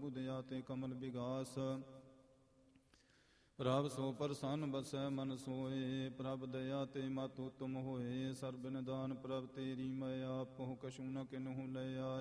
ਪ੍ਰਭੂ ਦਇਆ ਤੇ ਕਮਲ ਵਿਗਾਸ। ਪ੍ਰਭ ਸੋ ਪ੍ਰਸੰਨ ਬਸੈ ਮਨ ਸੋਏ, ਪ੍ਰਭ ਦਇਆ ਤੇ ਮਤ ਉਤਮ ਹੋਏ। ਸਰਬ ਨਿਦਾਨ ਪ੍ਰਭ ਤੇਰੀ ਮੈਂ, ਆਪਹੁ ਕਛੂ ਨ ਕਿਨਹੂ ਲਿਆ।